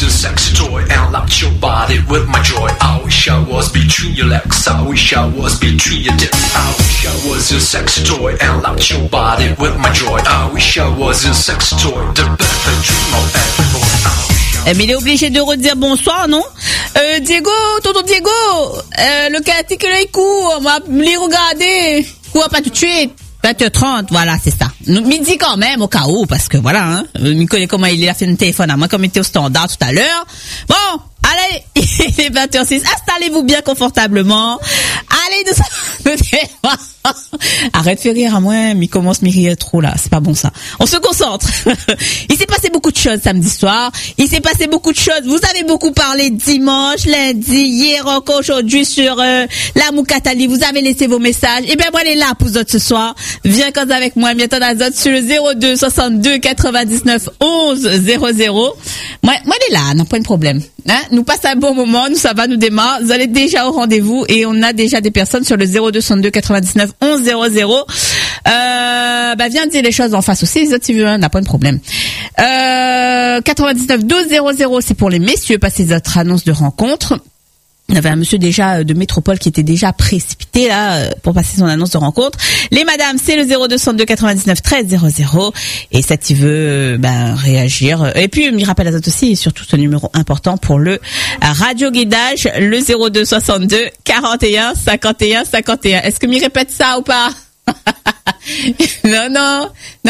was your sexy toy and locked your body with my joy. I wish I was between your legs. I wish I was between your dips. I wish I was your sexy toy and locked your body with my joy. I wish I was your sexy toy, the perfect dream of every boy. Mais il est obligé de redire bonsoir, non? Diego, tonton Diego, le caté que l'œil court, on va les regarder. Cours pas tout de suite. 20h30, voilà, c'est ça. Midi quand même, au cas où, parce que voilà, hein. Il connaît comment il a fait un téléphone à moi, comme il était au standard tout à l'heure. Bon, allez, il est 20h06. Installez-vous bien confortablement. Allez, nous arrête de faire rire à moi, mais il commence à me rire trop là, c'est pas bon ça. On se concentre. Il s'est passé beaucoup de choses samedi soir. Il s'est passé beaucoup de choses. Vous avez beaucoup parlé dimanche, lundi, hier encore, aujourd'hui sur la Moukatali. Vous avez laissé vos messages. Et ben moi, elle est là pour vous autres ce soir. Viens quand avec moi, viens t'en autres sur le 02 62 99 11 00. Moi, elle est là, n'a pas de problème. Hein? Nous passons un bon moment, nous ça va, nous démarre. Vous allez déjà au rendez-vous et on a déjà des personnes sur le 02 62 99 11 00. Viens dire les choses en face aussi, les autres si tu veux, hein, n'a pas de problème. 99 12 00, c'est pour les messieurs, pas ces autres annonces de rencontres. Il y avait un monsieur déjà de métropole qui était déjà précipité là pour passer son annonce de rencontre. Les madames, c'est le 0262 99 13 00 et ça tu veux réagir. Et puis il me rappelle à d'autres aussi, surtout ce numéro important pour le radio guidage, le 0262 41 51 51. Est-ce que m'y répète ça ou pas? Non.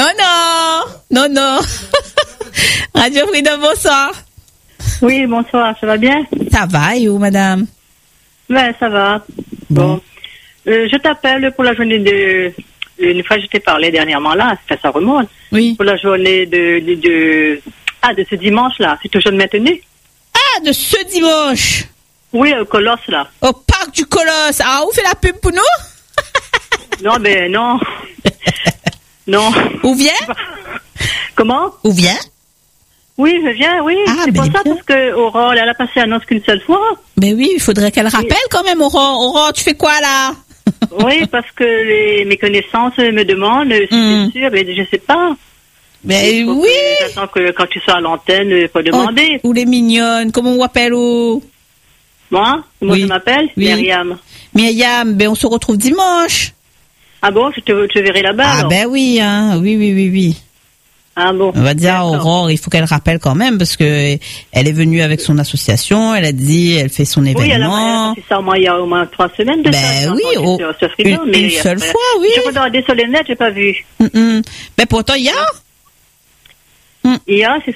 Radio Freedom, bonsoir. Oui, bonsoir, ça va bien? Ça va, et où, madame? Ben, ça va. Bon. Je t'appelle pour la journée de... Une fois, je t'ai parlé dernièrement, là, ça remonte. Oui. Pour la journée de ce dimanche-là. C'est toujours maintenu. Ah, de ce dimanche? Oui, au Colosse, là. Au parc du Colosse. Ah, où fait la pub pour nous? Non, non. Non. Où vient? Comment? Où vient? Oui, je viens, oui. Ah, c'est pour ça, parce que Aurore, elle a passé annonce qu'une seule fois. Mais oui, il faudrait qu'elle rappelle quand même, Aurore. Aurore, tu fais quoi, là? Oui, parce que mes connaissances me demandent, si c'est sûr, mais je sais pas. Mais oui. J'attends que quand tu sois à l'antenne, il faut demander. Ou les mignonnes, comment on appelle ou... Moi? Comment je m'appelle? Oui. Myriam. Myriam, on se retrouve dimanche. Ah bon, je te verrai là-bas, alors. Oui, hein. Oui. Ah bon. On va dire à Aurore, il faut qu'elle rappelle quand même parce que elle est venue avec son association, elle a dit, elle fait son événement. Oui, elle a fait ça il y a au moins 3 semaines de ça. Oui, une seule fois, oui. Je regardais sur les net, j'ai pas vu. Mais pourtant, il y a. Il y a, c'est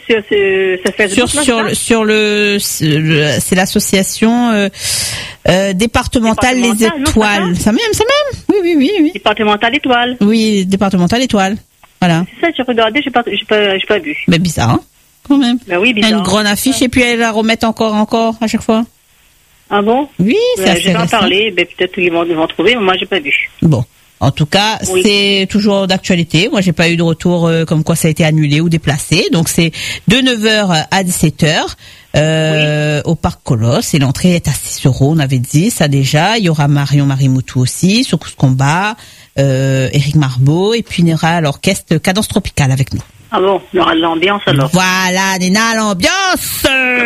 c'est l'association départementale Les Étoiles. Ça même. Oui. Départementale Étoile. Oui, départementale Étoile. Voilà. C'est ça, j'ai regardé, j'ai pas vu. Mais bizarre, hein, quand même. Ben oui, bizarre. Une grande affiche et puis elle la remet encore à chaque fois. Ah bon? Oui, c'est assez je vais en parler, peut-être qu'ils vont trouver, mais moi j'ai pas vu. Bon. En tout cas, c'est toujours d'actualité. Moi, j'ai pas eu de retour comme quoi ça a été annulé ou déplacé. Donc, c'est de 9h à 17h au Parc Colosse. Et l'entrée est à 6€, on avait dit ça déjà. Il y aura Marion Marimoutou aussi, Secousse Combat, Éric Marbeau. Et puis, il y aura l'orchestre Cadence Tropicale avec nous. Ah bon, il y aura de l'ambiance alors. Voilà, Nena, l'ambiance.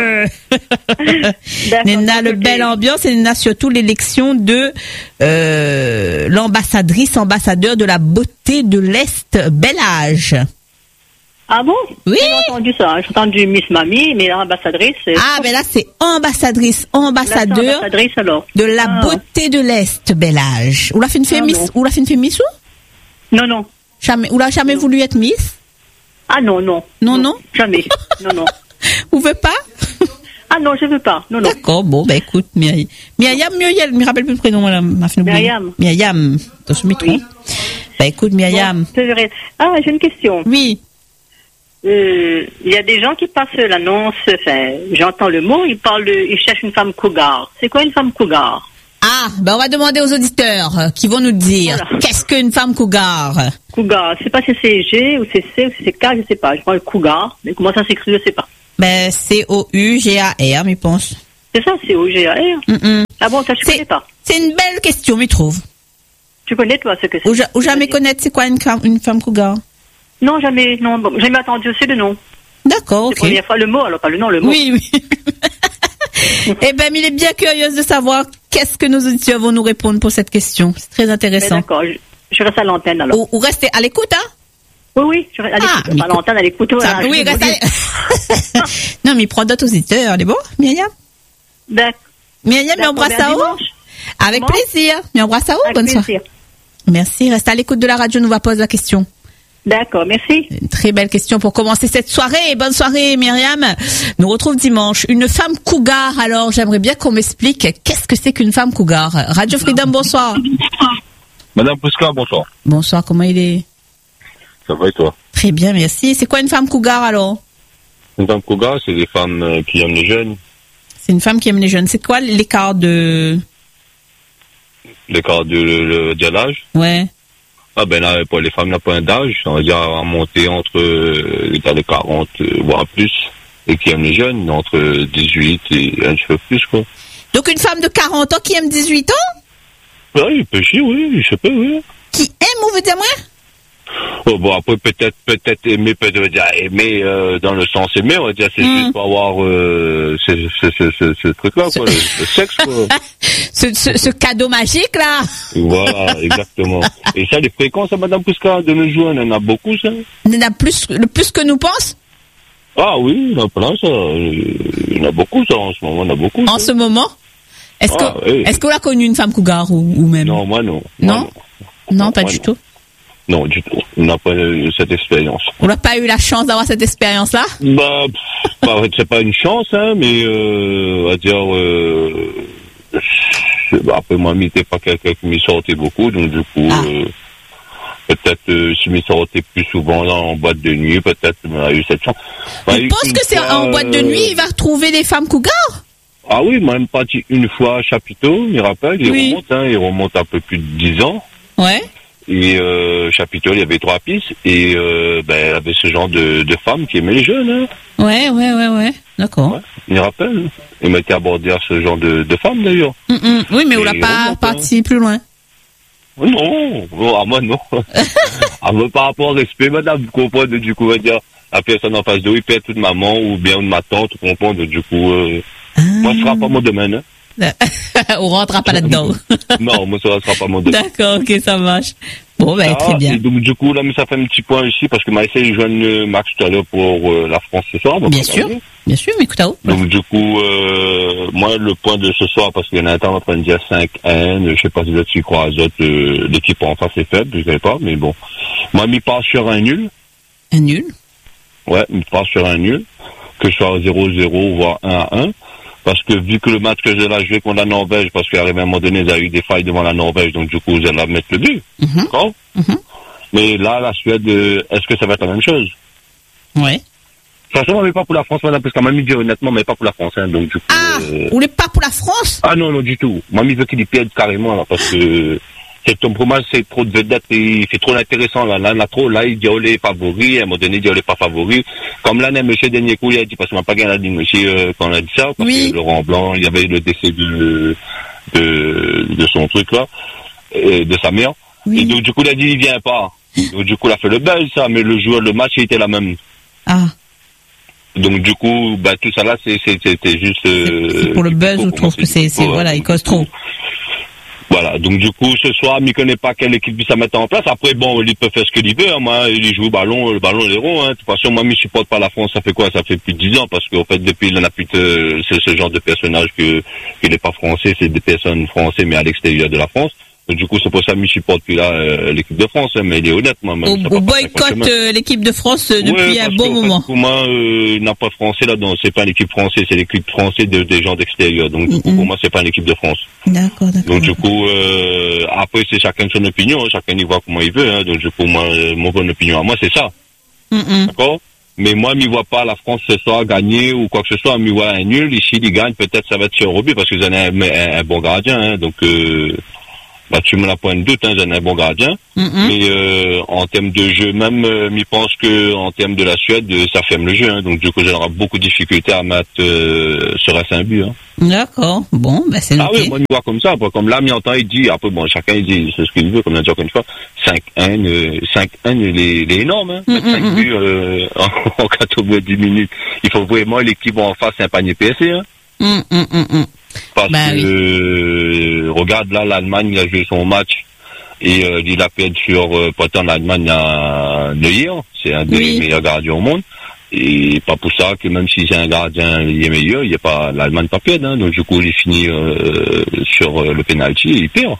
Nena, le belle ambiance, et Nena surtout l'élection de ambassadeur de la beauté de l'Est, Bel Âge. Ah bon? Oui. J'ai entendu ça. J'ai entendu Miss Mamie, mais l'ambassadrice. Mais là c'est ambassadeur alors. de la beauté de l'Est, Bel Âge. Ou l'a fait une fait Miss? Ou l'a fait une fait Miss ou? Non. Jamais. Ou l'a jamais voulu être Miss? Ah non. Non. Jamais. Non. Vous voulez pas? Ah non, je veux pas. Non. D'accord, bon, Écoute, Myriam, je me rappelle plus le prénom, ma fille. Myriam, je me trompe. Écoute, Myriam. Bon, j'ai une question. Oui. Il y a des gens qui passent l'annonce, j'entends le mot, ils cherchent une femme cougar. C'est quoi une femme cougar? On va demander aux auditeurs qui vont nous dire qu'est-ce qu'une femme cougar. Cougar, je sais pas si c'est G ou c'est C ou si c'est K, je sais pas. Je prends le cougar, mais comment ça s'écrit, je sais pas. C-O-U-G-A-R, je pense. C'est ça, C-O-U-G-A-R. Ah bon, ça je connais pas. C'est une belle question, je trouve. Tu connais toi ce que c'est? Ou jamais connaître c'est quoi une femme cougar? Non, jamais entendu aussi de nom. D'accord, ok. C'est la première fois le mot, alors pas le nom, le mot. Oui. Eh ben, il est bien curieuse de savoir qu'est-ce que nos auditeurs vont nous répondre pour cette question. C'est très Mais intéressant. d'accord, je reste à l'antenne alors. Ou restez à l'écoute, hein? Oui, je reste à l'écoute. Pas à l'antenne, à l'écoute. Voilà, Oui, je vais reste vous dire. Non, mais il prend d'autres auditeurs. Elle est bon, Myriam? D'accord. Myriam, mais embrasse à haut. dimanche. Avec Comment? plaisir. Mais embrasse à haut. Avec Bonne soirée. plaisir. Merci. Reste à l'écoute de la radio. Nous va poser la question. D'accord, merci. Une très belle question pour commencer cette soirée. Bonne soirée, Myriam. Nous retrouve dimanche. Une femme cougar. Alors, j'aimerais bien qu'on m'explique qu'est-ce que c'est qu'une femme cougar. Radio Freedom, bonsoir. Madame Pouska, bonsoir. Bonsoir, comment il est? Ça va et toi? Très bien, merci. C'est quoi une femme cougar alors? Une femme cougar, c'est des femmes qui aiment les jeunes. C'est une femme qui aime les jeunes. C'est quoi l'écart de... L'écart de l'âge. Ouais. Ah ben là, pour les femmes, n'a pas un d'âge. On va dire à monter entre l'état de 40, voire plus. Et qui aiment les jeunes, entre 18 et un petit peu plus, quoi. Donc une femme de 40 ans qui aime 18 ans? Oui, péché, oui, je peux, oui. Qui aime, on veut dire moi? Oh, bon, après, peut-être aimer, peut-être dire aimer dans le sens aimer, on va dire, c'est juste pour avoir ce truc-là, quoi, le sexe, quoi. ce cadeau magique, là. Voilà, exactement. Et ça, les fréquences, Madame Pouska, de nos jours, on en a beaucoup, ça. Il y en a plus que nous pense? Ah oui, il y en a plein, ça. Il y en a beaucoup, ça, en ce moment, on a beaucoup. En ça. ce moment? Est-ce qu'on a connu une femme cougar ou même? Non, moi, non. Non? Non, pas moi, du non. tout. Non, du tout. On n'a pas eu cette expérience. On n'a pas eu la chance d'avoir cette expérience-là? Bah, c'est pas une chance, hein, mais on va dire... après, moi, je n'étais pas quelqu'un qui m'y sortait beaucoup, donc du coup... peut-être si m'y sortait plus souvent là, en boîte de nuit, peut-être on a eu cette chance. Tu penses que c'est en boîte de nuit, il va retrouver des femmes cougars? Ah oui, moi, même parti une fois à Chapiteau, je me rappelle, il remonte un peu plus de 10 ans. Ouais. Et Chapiteau, il y avait 3 pistes, et il y avait ce genre de femmes qui aimaient les jeunes. Hein. Ouais. D'accord. Ouais, je me rappelle. Il m'a été abordé à ce genre de femmes, d'ailleurs. Oui, mais on l'a pas parti plus loin. Non, à moi, non. À moi, par rapport au respect, madame, vous comprenez, du coup, on va dire, la personne en face de lui, peut-être une maman, ou bien une ma tante, vous comprenez, du coup, moi, ce sera pas mon domaine, hein. On rentrera pas là-dedans. Non, moi, ça sera pas mon domaine. D'accord, ok, ça marche. Bon, ben, très bien. Et donc, du coup, là, mais ça fait un petit point ici, parce que m'a essayé de joindre Max tout à l'heure pour la France ce soir. Bien sûr, mais écoute, à où? Donc, du coup, moi, le point de ce soir, parce qu'il y en a un temps en train de dire 5-1, je sais pas si vous êtes sur quoi, l'équipe en face est faible, je sais pas, mais bon. Moi, m'y part sur un nul. Un nul? Ouais, m'y part sur un nul, que ce soit 0-0, voire 1-1. Parce que vu que le match que j'ai là joué contre la Norvège, parce qu'à un moment donné, il y a eu des failles devant la Norvège, donc du coup, vous allez mettre le but. D'accord? Mais là, la Suède, est-ce que ça va être la même chose? Ouais. De toute façon, mais pas pour la France, madame, parce qu'elle m'a mis dit honnêtement, mais pas pour la France, hein, donc du coup... Vous voulez pas pour la France? Ah non, du tout. Mamie veut qu'il y perde carrément, là, parce que... Pour moi, c'est trop de vedettes et c'est trop intéressant, là. Là, il dit, oh, les favoris, à un moment donné, il dit, oh, les pas favoris. Comme là, monsieur dernier coup, il a dit, parce qu'on n'a pas gagné la ligne, monsieur, quand on a dit ça, parce que Laurent Blanc, il y avait le décès de son truc, là, et de sa mère. Et donc, du coup, il a dit, il vient pas. Donc, du coup, il a fait le buzz, ça, mais le match, il était la même. Ah. Donc, du coup, tout ça là, c'était juste, c'est pour le buzz, je trouve que c'est, voilà, il cause trop. Voilà, donc du coup, ce soir, il ne connaît pas quelle équipe il s'est mettre en place. Après, bon, il peut faire ce qu'il veut. Hein. Moi, il joue le ballon il est rond. Hein. De toute façon, moi, je ne supporte pas la France. Ça fait quoi? Ça fait plus de 10 ans, parce qu'en fait, depuis, il en a plus de ce genre de personnage qu'il n'est pas français. C'est des personnes françaises, mais à l'extérieur de la France. Donc, du coup, c'est pour ça que je supporte plus là l'équipe de France. Hein. Mais il est honnête, moi. On boycotte l'équipe de France depuis un bon moment. Pour moi, il n'a pas de français là-dedans. C'est pas l'équipe française, c'est l'équipe française des gens d'extérieur. Donc, du coup, pour moi, c'est pas l'équipe de France. D'accord. Donc, du coup, après, c'est chacun son opinion. Hein. Chacun y voit comment il veut. Hein. Donc, du coup, moi, mon bonne opinion à moi, c'est ça. D'accord? Mais moi, je ne vois pas la France ce soir gagner ou quoi que ce soit. Je vois un nul. Ici, il gagne. Peut-être ça va être sur Roby parce que vous avez un bon gardien. Hein. Donc, Bah, tu me la points de doute, hein, j'en ai un bon gardien. Mais en termes de jeu, même, je pense que en termes de la Suède, ça ferme le jeu. Hein, donc du coup, j'aurai beaucoup de difficultés à mettre serait-ce un but. Hein. D'accord. Bon, ben c'est noté. Ah oui, moi je vois comme ça. Comme là, mi-temps, il dit, après bon, chacun il dit c'est ce qu'il veut, comme on a dit encore une fois. 5-1, il est énorme. Hein. 5 buts en 10 minutes. Il faut vraiment l'équipe en face, c'est un panier PSC. Hein. Parce que regarde là, l'Allemagne il a joué son match et il a perdu sur pourtant l'Allemagne à Neuer, c'est un des meilleurs gardiens au monde et pas pour ça que même si c'est un gardien il est meilleur, il y a pas l'Allemagne pas perdre, hein, donc du coup il finit sur le penalty et il perd.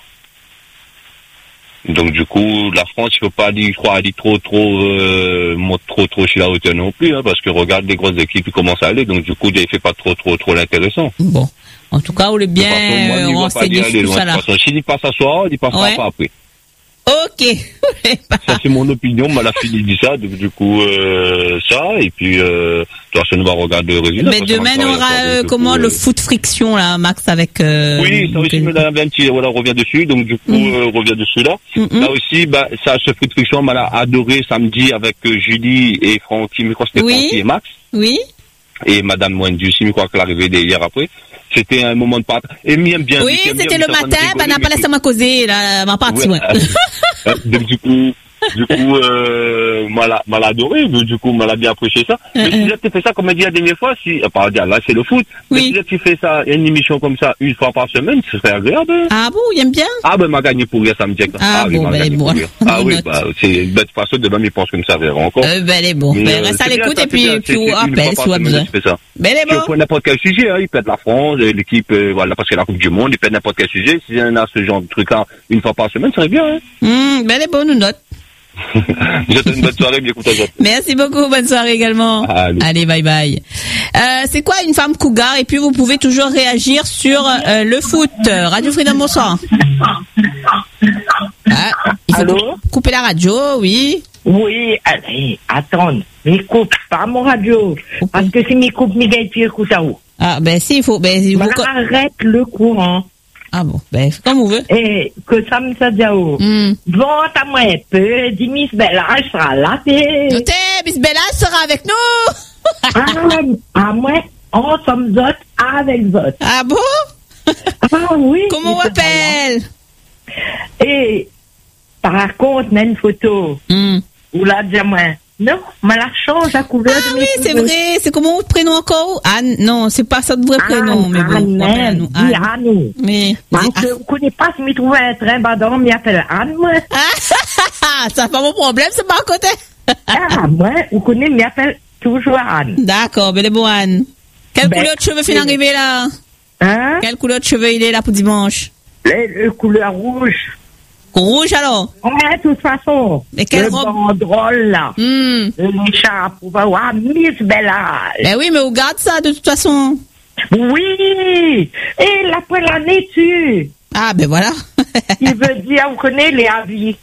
Donc du coup la France il faut pas aller trop chez la hauteur non plus, hein, parce que regarde les grosses équipes qui commencent à aller, donc du coup il fait pas trop l'intéressant. Bon. En tout cas, on est bien renseigné sur tout ça là. S'il y passe à soir, il passera pas après. Ok. Ça c'est mon opinion, mais la fille dit ça, donc du coup ça, et puis de toute façon on va regarder le résultat. Mais demain on aura comment le foot friction là, Max, avec oui, ça aussi me donne un petit, voilà, on revient dessus, donc du coup on revient dessus là. Là aussi, bah ça, ce foot friction, m'a adoré samedi avec Julie et Francky, mais quoi c'était Francky et Max. Oui. Et Madame Wendy aussi, mais quoi qu'elle est arrivée hier après. C'était un moment de partage. Et m'aime bien. Oui, c'était le matin, bah, n'a pas laissé ma causer, là, ma partie, ouais. Donc, du coup, m'a adoré, du coup, m'a bien apprécié ça. Mais si tu fais ça, comme elle dit la dernière fois, là, c'est le foot. Oui. Mais si tu fais ça, une émission comme ça, une fois par semaine, ce serait agréable. Ah bon, il aime bien? Ah, ben, m'a gagné pour rire samedi. Ah, oui, bon, ben, bon. Ah, oui, bah, c'est, de toute façon, demain, il pense que ça verra encore. Ben, elle est bon. Ben, reste à l'écoute et puis, on rappelle, si on a besoin. Ben, elle est bon. Pour n'importe quel sujet, hein, il pète la France, l'équipe, voilà, parce que la Coupe du Monde, il pète n'importe quel sujet. Si on a ce genre de truc-là, une fois par semaine, ça serait bien, hein. Ben, elle est bonne, nous note. Je te souhaite une bonne soirée, bien écoute à toi. Merci beaucoup, bonne soirée également. Allez, bye bye. C'est quoi une femme cougar? Et puis vous pouvez toujours réagir sur le foot. Radio Freedom, bonsoir. Il faut couper la radio, oui. Oui, allez, attends, mais coupe pas mon radio. Parce que si m'y coupe, m'y gagne, tu écoutes à où? Ah, ben si, il faut, arrête le courant. Ah bon, ben, comme vous voulez. Et que ça me dit à où? Bon, t'as moi un peu, dis Miss Bella, je sera là, Notez, Miss Bella sera avec nous. Moi, on sommes autres avec autres. Ah bon? Ah oui. Comment on appelle? Et, par contre, on a une photo. Où là, dis-moi. Non, mais la change la couleur de mes c'est vrai. C'est comment votre prénom encore? Anne. Non, c'est pas ça de vrai prénom, mais bon. Anne. Mais. Parce que vous connaissez pas si je trouve un train badon, mais appelle Anne, moi. Ça pas mon problème, c'est pas à côté. Moi, vous connaissez, mais appelle toujours Anne. D'accord, mais les beaux Anne. Quelle couleur de cheveux finit arriver là? Hein? Quelle couleur de cheveux il est là pour dimanche? Le couleur rouge. Rouge alors? Ouais, de toute façon. Mais quelle robe? Drôle là. L'écharpe, on va voir Miss Bella. Ben oui, mais on garde ça de toute façon. Oui. Et après l'année tu. Ah ben voilà. Il veut dire, vous connaissez les avis.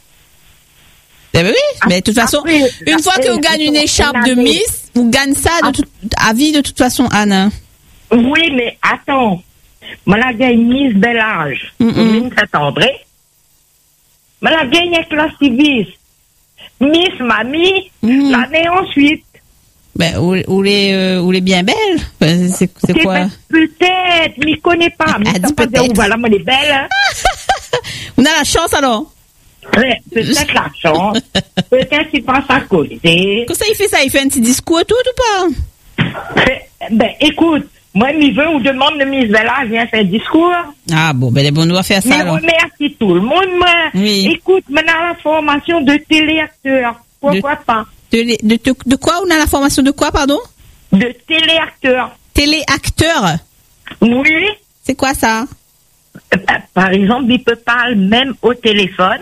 Ben oui, mais de toute façon, une fois que vous gagnez une écharpe de Miss, vous gagnez ça à vie de toute façon, Anne. Oui, mais attends. Moi la gagne Miss Bellage. Miss Saint-André. Mais la gagne avec la Civis. Miss Mamie, l'année ensuite. Ben, ou les bien belles. C'est quoi? Peut-être, mais je connais pas. Mais ça pas dire où voilà, moi les belles. Hein? On a la chance alors. Ouais, peut-être la chance. Peut-être qu'il passe à côté. Comment ça il fait ça? Il fait un petit discours tout ou pas? Ben, écoute. Moi, m'y veut ou demande de Miss Bella, je viens faire discours. Ah bon, ben on doit faire ça. Mais remercie tout le monde, moi. Oui. Écoute, maintenant la formation de téléacteur. Pourquoi pas? De quoi? On a la formation de quoi, pardon? De téléacteur. Téléacteur? Oui. C'est quoi ça? Par exemple, il peut parler même au téléphone,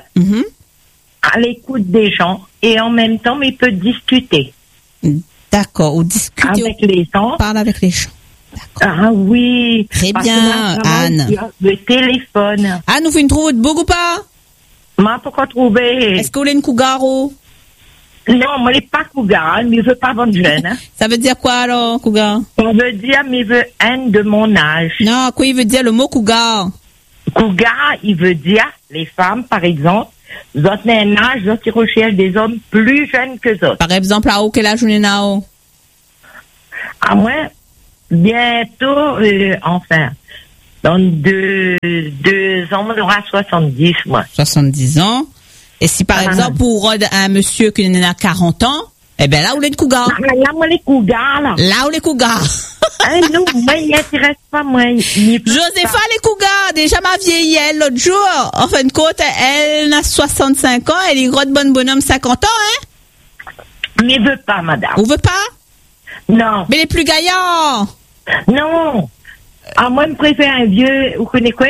à l'écoute des gens, et en même temps, il peut discuter. D'accord, ou discuter avec les gens. Parle avec les gens. Ah oui. Très bien, Anne. Le téléphone. Anne, vous faites une trouve beaucoup pas? Moi, pourquoi trouver? Est-ce que vous voulez une cougaro? Non, moi, je pas cougar, mais je veux pas vendre jeune. Hein. Ça veut dire quoi alors, cougar? Ça veut dire, mais je veux un de mon âge. Non, quoi il veut dire le mot cougar? Cougar, il veut dire, les femmes, par exemple, ils ont un âge, ils recherchent des hommes plus jeunes que autres. Par exemple, à quel âge on est là? À moi, bientôt, enfin, dans deux ans, on aura 70, moi. 70 ans. Et si, par exemple, pour un monsieur qui est à 40 ans, eh ben là, où les cougars? Là, moi, les cougars, là. Là où les cougars? Non, moi, il m'intéresse pas, moi. Josépha, les cougars, déjà ma vieille, elle, l'autre jour, en fin de compte, elle a 65 ans, elle est grosse bonne bonhomme 50 ans, hein? Mais veut pas, madame. Vous veut pas? Non. Mais les plus gaillards? Non. Ah, moi, je préfère un vieux, vous connaissez quoi?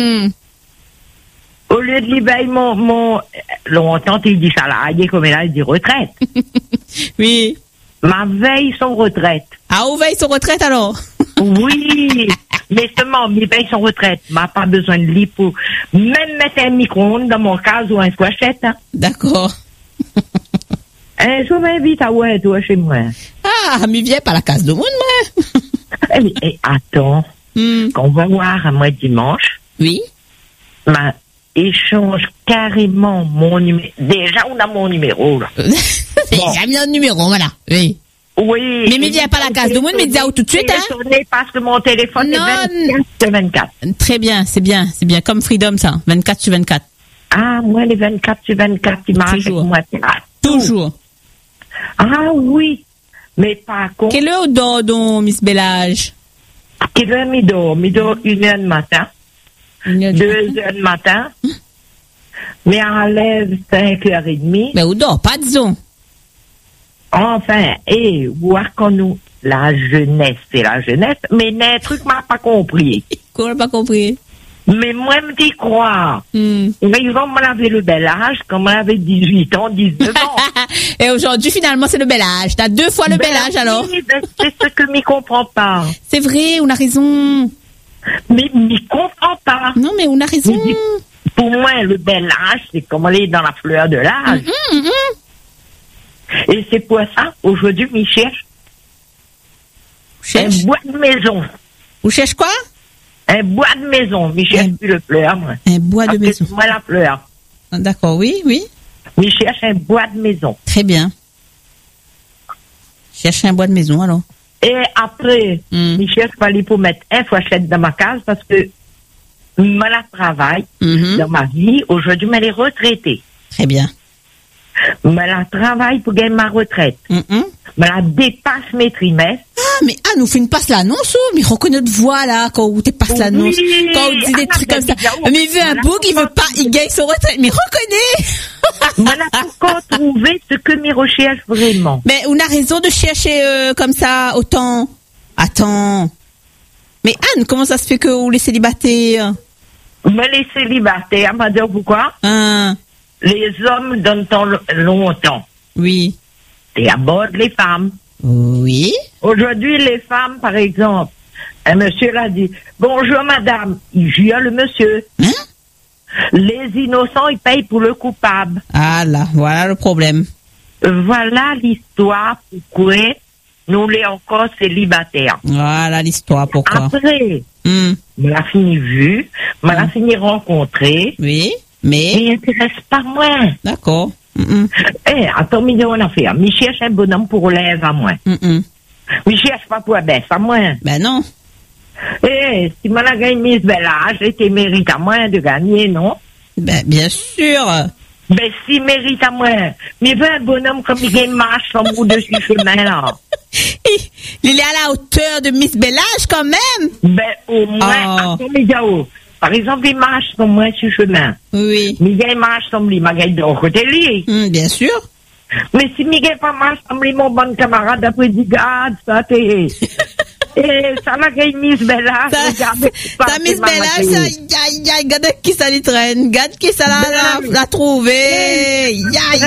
Au lieu de libérer mon, longtemps, il dit salarié, comme là, il dit retraite. Oui. Ma veille son retraite. Ah, où veille son retraite, alors? Oui. Mais seulement, il paye son retraite. M'a pas besoin de lit pour même mettre un micro-ondes dans mon cas ou un squachette, hein. D'accord. Je m'invite à ouais, toi, chez moi. Ah, mais viens pas à la case de monde, moi. Attends. Qu'on va voir à moi dimanche. Oui. Échange carrément mon numéro. Déjà, on a mon numéro, là. J'ai mis un numéro, voilà. Oui. Oui. Mais viens pas à la case de monde, mais dis tout de suite, hein. Parce que mon téléphone est 24/24. Très bien, c'est bien. Comme Freedom, ça. 24/24. Ah, moi, les 24/24, qui marchent avec moi. Toujours. Ah, oui. Mais par contre. Quelle heure dort, Miss Bellage? Quelle heure mi dort 1h du matin. 2h du matin. Mais on lève 5h30. Mais où dort, pas disons. Enfin, voir qu'on nous, la jeunesse, c'est la jeunesse, mais un truc m'a pas compris. Qu'on n'a pas compris? Mais moi, me dis croire. Mais quand on avait le bel âge, quand on avait 18 ans, 19 ans. Et aujourd'hui, finalement, c'est le bel âge. T'as 2 fois le bel âge, alors. Oui, c'est ce que m'y comprend pas. C'est vrai, on a raison. Mais m'y comprend pas. Non, mais on a raison. Pour moi, le bel âge, c'est comme aller dans la fleur de l'âge. Et c'est pour ça, aujourd'hui, m'y cherche. Un bois de maison. Vous cherchez quoi? Un bois de maison. M'y cherche plus le fleur, moi. Un bois de maison. Moi, la fleur. D'accord, oui. M'y cherche un bois de maison. Très bien. Cherche un bois de maison, alors. Et après, m'y cherche pas aller pour mettre un fourchette dans ma case parce que moi, la travaille dans ma vie. Aujourd'hui, elle est retraitée. Très bien. Mais la travaille pour gagner ma retraite. Mais la dépasse mes trimestres. Ah, mais nous fait une passe l'annonce, mais reconnais notre voix, là, quand tu passes l'annonce. Oui, quand on dit des trucs comme ça. Mais il veut un bouc, il veut pas, il gagne son retraite. Mais reconnais! On a encore trouvé ce que mes recherches vraiment. Mais on a raison de chercher comme ça autant. Attends. Mais Anne, comment ça se fait que vous les célibataires? Mais les célibataires, on va dire pourquoi? Les hommes donnent longtemps. Oui. Et abordent les femmes. Oui. Aujourd'hui, les femmes, par exemple, un monsieur l'a dit, bonjour madame, il jure le monsieur. Les innocents, ils payent pour le coupable. Ah là, voilà le problème. Voilà l'histoire pourquoi nous les encore célibataires. Voilà l'histoire pourquoi. Après, on l'a fini vu, on l'a fini rencontré. Oui, mais... Il n'intéresse pas moi. D'accord. Attends, on a fait. Je cherche un bonhomme pour lève à moi. Je cherche pas pour baisse à moi. Ben non. Si on a gagné Miss Bellage, c'était mérite à moi de gagner, non? Ben, bien sûr. Ben, si mérite à moi. Mais veut un bonhomme comme il gagne marche sur bout de ce chemin-là. Il est à la hauteur de Miss Bellage, quand même. Ben, au moins, attends, Médiao. Par exemple, il marche sur moi sur le chemin. Oui. Mais il marche sur lui, ma gueule de côté de lui. Bien sûr. Mais si Miguel pas marche sur lui, mon bon camarade, après, dit, garde, ça t'est. Et ça m'a gagné Miss Bellage. Ça, Miss Bellage, ça, regarde qui ça lui traîne. Regarde qui ça l'a trouvé.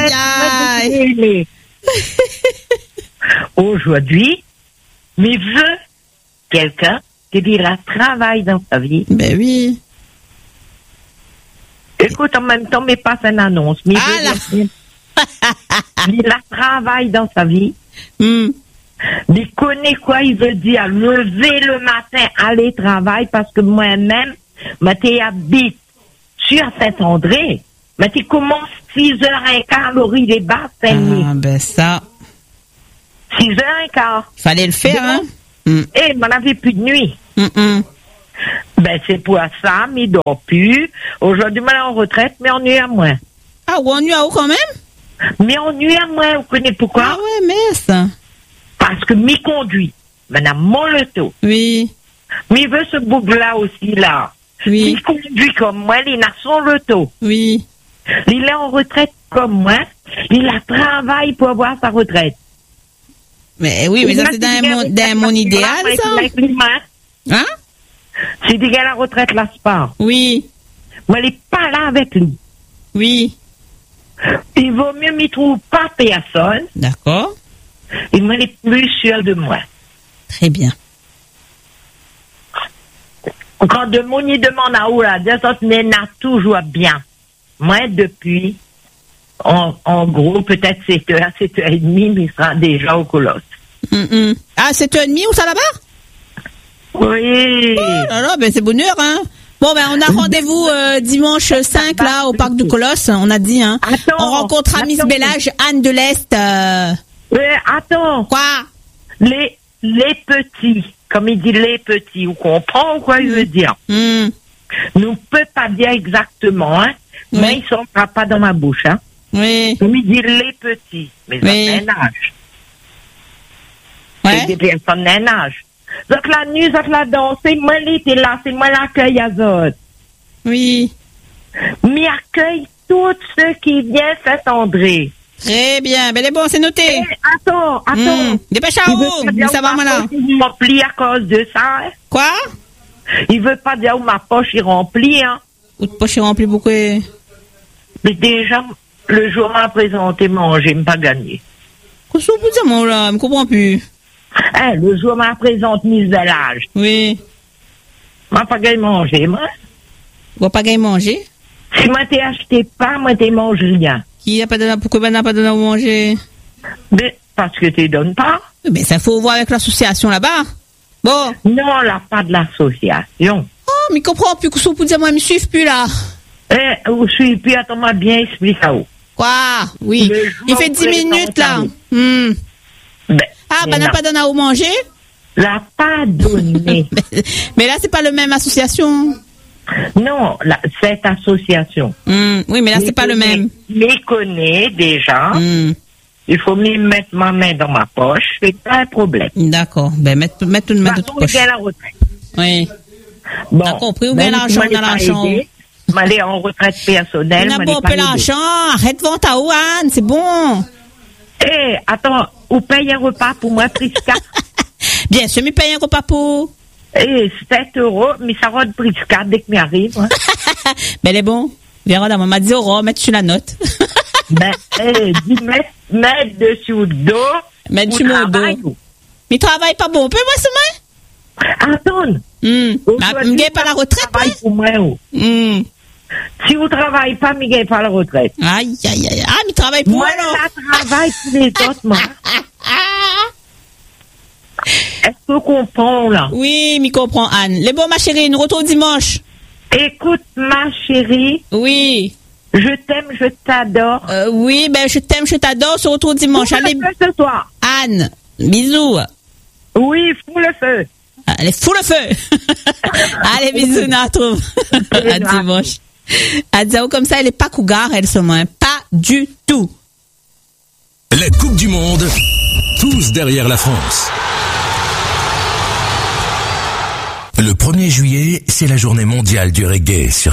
Aujourd'hui, mais veut quelqu'un qui dira travail dans sa vie. Ben oui. Écoute, en même temps, mais passe une annonce. Mais il a travail dans sa vie. Il connaît quoi il veut dire. Lever le matin, aller travailler, parce que moi-même, mais tu habites sur Saint-André, mais tu commences 6h15 l'orille des bas, Saint-Denis. Ah, ben ça. 6h15. Fallait le faire, hein? Et on n'avait plus de nuit. Ben, c'est pour ça, mais il dort plus. Aujourd'hui, on est en retraite, mais on nuit à moins. Ah, ou on nuit à où quand même? Mais on nuit à moins, vous connaissez pourquoi? Ah ouais, mais ça. Parce que m'y conduit. Madame Moleto. Oui. Mais il veut ce bouc-là aussi, là. Oui. Il conduit comme moi, il a son loto. Oui. Il est en retraite comme moi. Il a travaillé pour avoir sa retraite. Mais oui, mais ça c'est dans mon idéal, ça. Hein? C'est dit qu'à la retraite, là, c'est pas. Oui. Moi, elle n'est pas là avec lui. Oui. Il vaut mieux m'y trouve pas personne. D'accord. Et moi, elle est plus sûre de moi. Très bien. Quand de mon y demande à où la descente n'a toujours bien. Moi, depuis, en gros, peut-être 7h, 7h30, mais il sera déjà au Colosse. Ah, 7h30 ou ça là-bas? Oui. Oh là là, ben c'est bonheur, hein. Bon, ben on a rendez-vous dimanche 5 là au parc du Colosse, on a dit, hein. Attends, on rencontrera Miss Bellage, Anne de l'Est. Attends. Quoi? Les petits, comme il dit les petits, vous comprenez quoi il veut dire? Nous ne peut pas dire exactement, hein, mais ils ne sont pas dans ma bouche, hein. Oui. Comme il dit les petits, mais ça un âge. Ouais. C'est des personnes d'un âge. Donc la nuit, donc la danse, c'est moi l'été là, c'est moi l'accueil à Zod. Oui. Mais accueille tous ceux qui viennent Saint-André. Très bien, ben bon, c'est noté. Attends. Dépêche-toi, ça va maintenant. Il m'emplit à cause de ça. Hein? Quoi? Il veut pas dire où ma poche est remplie, hein. Où ta poche est remplie, beaucoup? Mais déjà, le jour m'a présenté manger, m'a pas gagné. Qu'est-ce que vous dites, moi, là? Je ne comprends plus. Hein, le jour m'a présenté mise de l'âge. Oui. M'a pas gagné manger, moi. Vous n'avez pas gagné manger? Si moi t'ai acheté pas, moi t'ai mangé rien. Qui a pas donné, pourquoi ben n'a pas donné à manger? Mais, parce que tu donnes pas. Mais ça faut voir avec l'association là-bas. Bon. Non, là, pas de l'association. Oh, mais comprends plus que ça pour dire, moi, je me suis plus là. Où je suis plus, attends, m'a bien expliqué ça où. Quoi? Oui. Il fait 10 minutes, là. Ah, ben, n'a pas donné à manger? L'a pas donné. Mais là, c'est pas le même association. Non, cette association. Oui, mais là, c'est pas le même. Je connais déjà. Il faut me mettre ma main dans ma poche. C'est pas un problème. D'accord. Ben, mettre une main dans ta poche. La retraite. Oui. Bon. T'as compris, ou bien l'argent dans l'argent? M'aller en retraite personnelle. On n'a pas l'argent. Arrête vente à Ouane, c'est bon. Attends, ou paye un repas pour moi, Prisca? Bien sûr, mais paye un repas pour. 7 €, mais ça rend Prisca dès que m'arrive. Hein. Ben, elle est bon. Viens, on m'a 10 €, mettre sur la note. Ben, dis, mettre dessus le dos. Mettre sur mon dos. Mais travaille pas bon, peux-moi ce Attends. Je gagne pas la retraite, pour moi. Si vous travaillez pas, je ne gagne pas la retraite. Aïe. Ah, mais travaille pour moi, alors. Moi, je travaille pour les autres, moi. Est-ce que vous comprenez, là? Oui, mais comprends, Anne. Les bons, ma chérie, nous retrouvons dimanche. Écoute, ma chérie. Oui. Je t'aime, je t'adore. Oui, ben, je t'aime, je t'adore. On se retrouve dimanche. Allez. Ce soir. Anne, bisous. Oui, fous le feu. Allez, fous le feu. Allez, bisous, on retrouve. À dimanche. À Zao, comme ça, elle est pas cougar, elle se moins. Pas du tout. La Coupe du Monde, tous derrière la France. Le 1er juillet, c'est la journée mondiale du reggae sur